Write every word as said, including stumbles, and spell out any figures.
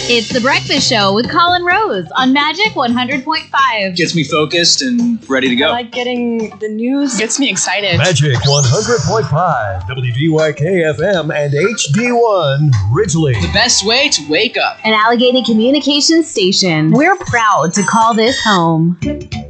It's The Breakfast Show with Colin Rose on Magic one hundred point five. Gets me focused and ready to go. I like getting the news. Gets me excited. Magic one hundred point five, W D Y K F M and H D one, Ridgely. The best way to wake up. An Allegheny Communications station. We're proud to call this home.